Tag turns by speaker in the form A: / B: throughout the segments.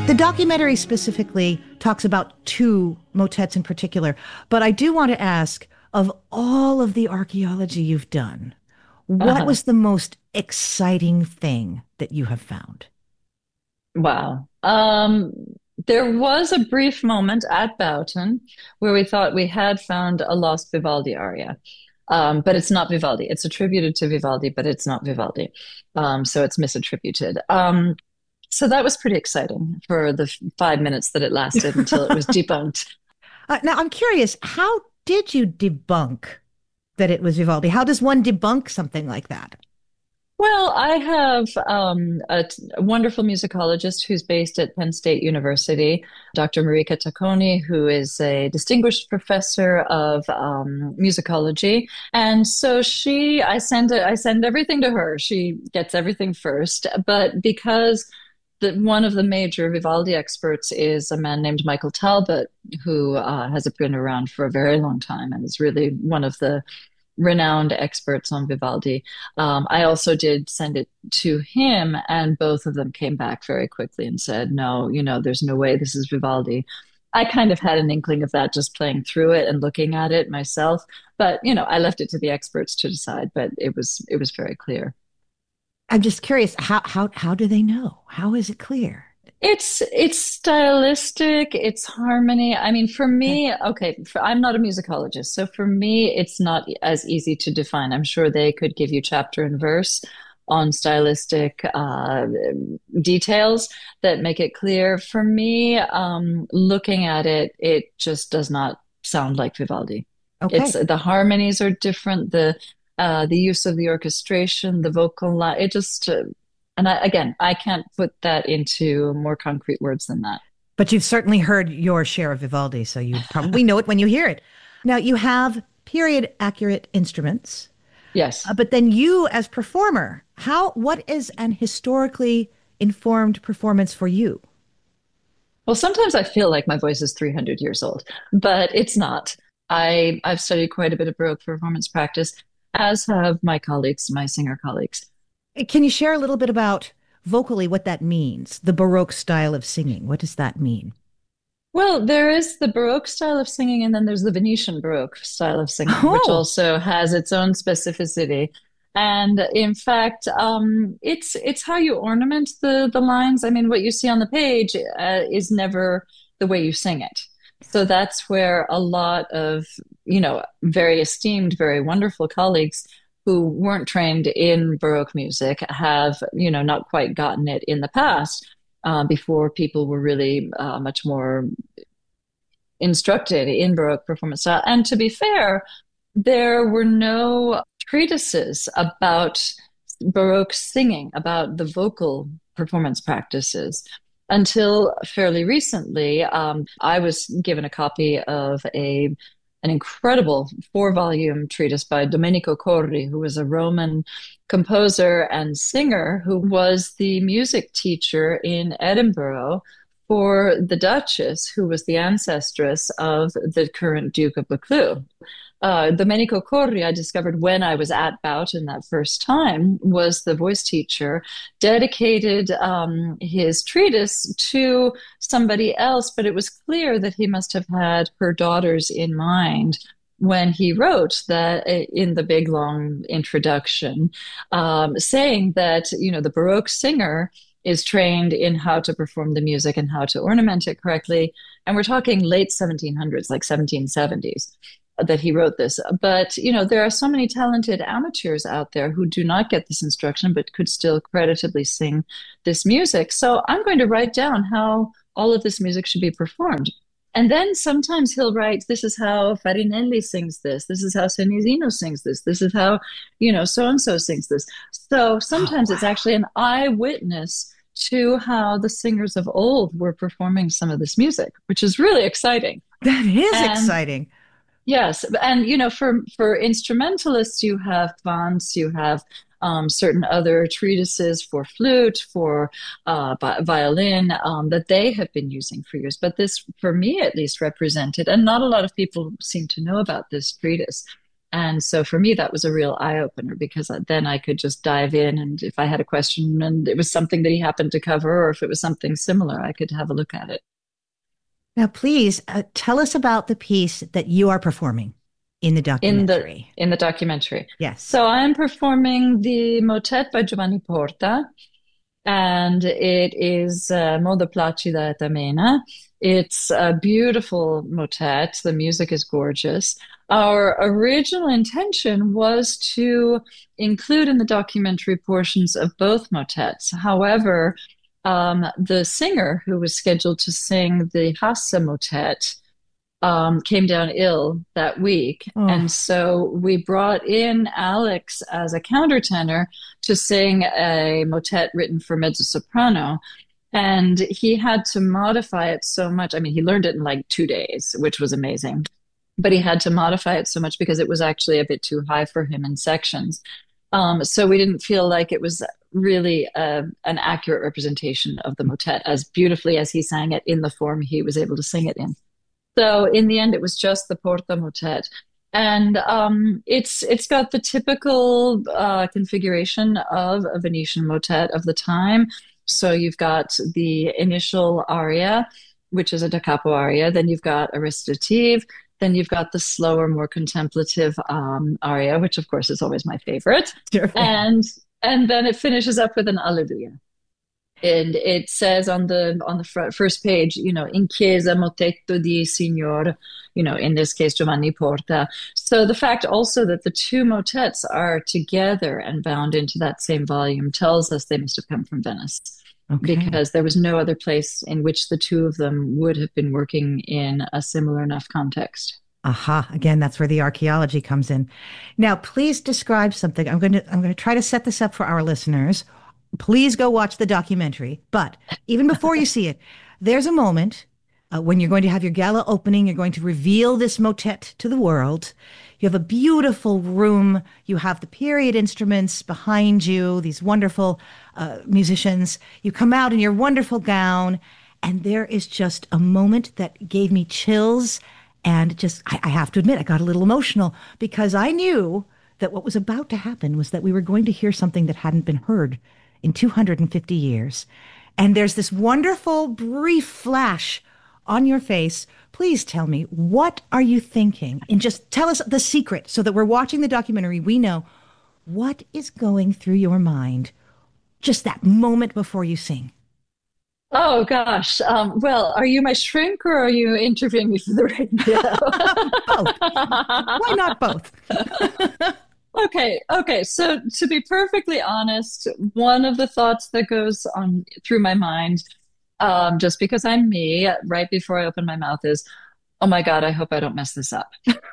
A: The documentary specifically talks about two motets in particular, but I do want to ask, of all of the archaeology you've done, what
B: Uh-huh.
A: was the most exciting thing that you have found?
B: Wow. There was a brief moment at Boughton where we thought we had found a lost Vivaldi aria. But it's not Vivaldi. It's attributed to Vivaldi, but it's not Vivaldi. So it's misattributed. So that was pretty exciting for the 5 minutes that it lasted until it was debunked.
A: Now, I'm curious, how did you debunk that it was Vivaldi? How does one debunk something like that?
B: Well, I have a wonderful musicologist who's based at Penn State University, Dr. Marika Tacconi, who is a distinguished professor of musicology. And so I send everything to her. She gets everything first. But because one of the major Vivaldi experts is a man named Michael Talbot, who has been around for a very long time and is really one of the renowned experts on Vivaldi. I also did send it to him, and both of them came back very quickly and said, no, there's no way this is Vivaldi. I kind of had an inkling of that just playing through it and looking at it myself, but I left it to the experts to decide, but it was very clear.
A: I'm just curious, how do they know? How is it clear?
B: It's stylistic, it's harmony. I mean, for
A: Okay.
B: me, okay, I'm not a musicologist, so for me, it's not as easy to define. I'm sure they could give you chapter and verse on stylistic details that make it clear. For me, looking at it, it just does not sound like Vivaldi. It's
A: Okay.
B: the harmonies are different, the use of the orchestration, the vocal line. It just and again, I can't put that into more concrete words than that.
A: But you've certainly heard your share of Vivaldi, so you probably know it when you hear it. Now, you have period accurate instruments,
B: Yes.
A: but then you as performer, what is an historically informed performance for you?
B: Well, sometimes I feel like my voice is 300 years old, but it's not. I've studied quite a bit of Baroque performance practice, as have my colleagues, my singer colleagues.
A: Can you share a little bit about vocally what that means? The Baroque style of singing. What does that mean?
B: Well, there is the Baroque style of singing, and then there's the Venetian Baroque style of singing, which
A: Oh,
B: also has its own specificity. And in fact, it's how you ornament the lines. I mean, what you see on the page is never the way you sing it. So that's where a lot of, very esteemed, very wonderful colleagues who weren't trained in Baroque music have, not quite gotten it in the past before people were really much more instructed in Baroque performance style. And to be fair, there were no treatises about Baroque singing, about the vocal performance practices. Until fairly recently, I was given a copy of an incredible 4 volume treatise by Domenico Corri, who was a Roman composer and singer who was the music teacher in Edinburgh for the Duchess, who was the ancestress of the current Duke of Buccleuch. Domenico Corri, I discovered when I was at Boughton that first time, was the voice teacher, dedicated his treatise to somebody else, but it was clear that he must have had her daughters in mind when he wrote that in the big long introduction, saying that, the Baroque singer is trained in how to perform the music and how to ornament it correctly. And we're talking late 1700s, like 1770s that he wrote this. But, there are so many talented amateurs out there who do not get this instruction, but could still creditably sing this music. So I'm going to write down how all of this music should be performed. And then sometimes he'll write, this is how Farinelli sings this. This is how Senesino sings this. This is how, so and so sings this. So
A: oh,
B: sometimes it's
A: wow.
B: actually an eyewitness to how the singers of old were performing some of this music, which is really exciting.
A: That is
B: And
A: exciting.
B: yes, and for instrumentalists, you have Vance, you have certain other treatises for flute, for violin that they have been using for years. But this, for me at least, represented, and not a lot of people seem to know about this treatise. And so for me, that was a real eye opener because then I could just dive in. And if I had a question and it was something that he happened to cover, or if it was something similar, I could have a look at it.
A: Now, please tell us about the piece that you are performing in the
B: in the
A: documentary.
B: in the documentary.
A: Yes.
B: So I'm performing the motet by Giovanni Porta, and it is Moda Placida et Amena. It's a beautiful motet. The music is gorgeous. Our original intention was to include in the documentary portions of both motets. However, the singer who was scheduled to sing the Hasse motet came down ill that week. And
A: Oh,
B: so we brought in Alex as a countertenor to sing a motet written for mezzo soprano. And he had to modify it so much. I mean, he learned it in like 2 days, which was amazing. But he had to modify it so much because it was actually a bit too high for him in sections. So we didn't feel like it was really an accurate representation of the motet as beautifully as he sang it in the form he was able to sing it in. So in the end, it was just the Porta motet. And it's got the typical configuration of a Venetian motet of the time. So you've got the initial aria, which is a da capo aria. Then you've got a recitative. Then you've got the slower, more contemplative aria, which of course is always my favorite.
A: sure.
B: And and then it finishes up with an Alleluia. And it says on the first page, in chiesa motetto di Signor, in this case Giovanni Porta. So the fact also that the two motets are together and bound into that same volume tells us they must have come from Venice,
A: Okay.
B: because there was no other place in which the two of them would have been working in a similar enough context.
A: Aha. Again, that's where the archaeology comes in. Now, please describe something. I'm going to try to set this up for our listeners. Please go watch the documentary. But even before you see it, there's a moment when you're going to have your gala opening. You're going to reveal this motet to the world. You have a beautiful room. You have the period instruments behind you, these wonderful musicians. You come out in your wonderful gown, and there is just a moment that gave me chills. And just, I have to admit, I got a little emotional because I knew that what was about to happen was that we were going to hear something that hadn't been heard in 250 years. And there's this wonderful brief flash on your face. Please tell me, what are you thinking? And just tell us the secret so that we're watching the documentary. We know what is going through your mind just that moment before you sing.
B: Oh gosh. Well, are you my shrink or are you interviewing me for the
A: Both. Why not both?
B: radio? Okay. So to be perfectly honest, one of the thoughts that goes on through my mind, just because I'm me, right before I open my mouth is, oh my God, I hope I don't mess this up.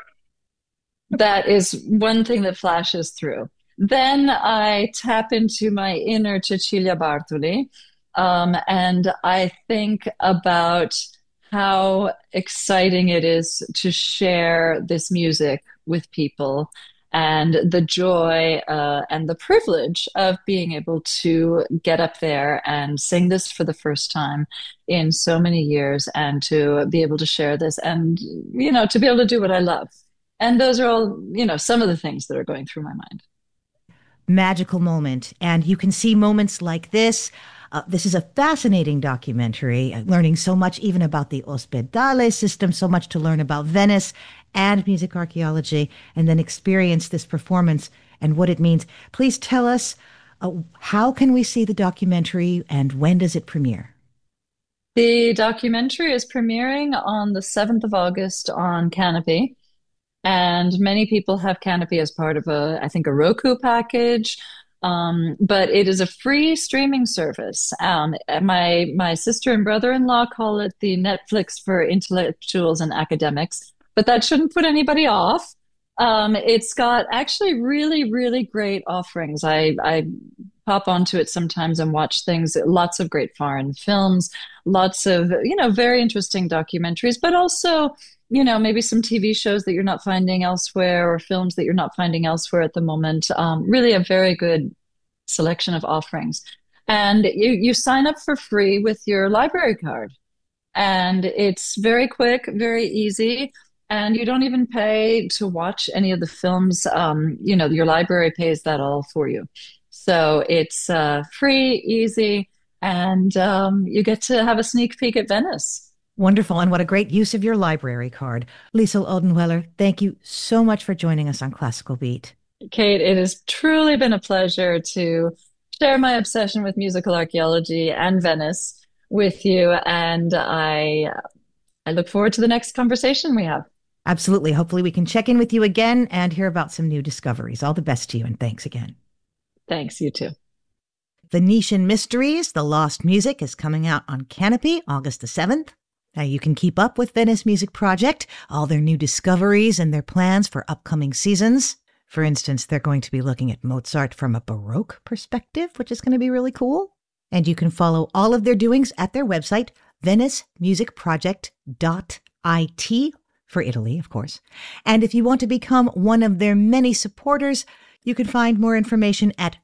B: That is one thing that flashes through. Then I tap into my inner Cecilia Bartoli, and I think about how exciting it is to share this music with people and the joy and the privilege of being able to get up there and sing this for the first time in so many years and to be able to share this and, to be able to do what I love. And those are all, some of the things that are going through my mind.
A: Magical moment. And you can see moments like this. This is a fascinating documentary, learning so much even about the Ospedale system, so much to learn about Venice and music archaeology, and then experience this performance and what it means. Please tell us, how can we see the documentary and when does it premiere?
B: The documentary is premiering on the 7th of August on Canopy. And many people have Canopy as part of I think, a Roku package. But it is a free streaming service. My sister and brother-in-law call it the Netflix for intellectuals and academics, but that shouldn't put anybody off. It's got actually really, really great offerings. I pop onto it sometimes and watch things, lots of great foreign films, lots of, very interesting documentaries, but also, maybe some TV shows that you're not finding elsewhere or films that you're not finding elsewhere at the moment. Really a very good selection of offerings. And you sign up for free with your library card. And it's very quick, very easy. And you don't even pay to watch any of the films. Your library pays that all for you. So it's free, easy, and you get to have a sneak peek at Venice.
A: Wonderful. And what a great use of your library card. Liesl Oldenweller, thank you so much for joining us on Classical Beat.
B: Kate, it has truly been a pleasure to share my obsession with musical archaeology and Venice with you. And I look forward to the next conversation we have.
A: Absolutely. Hopefully, we can check in with you again and hear about some new discoveries. All the best to you, and thanks again.
B: Thanks, you too.
A: Venetian Mysteries, The Lost Music is coming out on Canopy August the 7th. Now you can keep up with Venice Music Project, all their new discoveries and their plans for upcoming seasons. For instance, they're going to be looking at Mozart from a Baroque perspective, which is going to be really cool. And you can follow all of their doings at their website, venicemusicproject.it, for Italy, of course. And if you want to become one of their many supporters, you can find more information at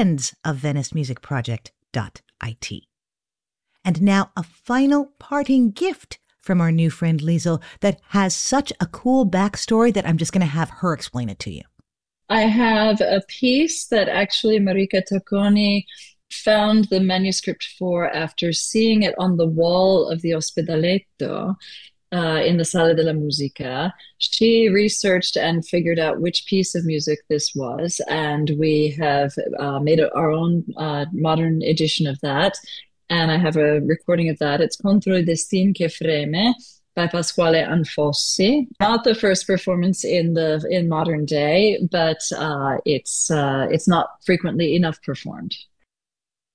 A: friendsofvenicemusicproject.it. And now a final parting gift from our new friend Liesl that has such a cool backstory that I'm just going to have her explain it to you.
B: I have a piece that actually Marika Tacconi found the manuscript for after seeing it on the wall of the Ospedaletto in the Sala della Musica. She researched and figured out which piece of music this was, and we have made our own modern edition of that. And I have a recording of that. It's Contro il destin che freme by Pasquale Anfossi. Not the first performance in modern day, but it's not frequently enough performed.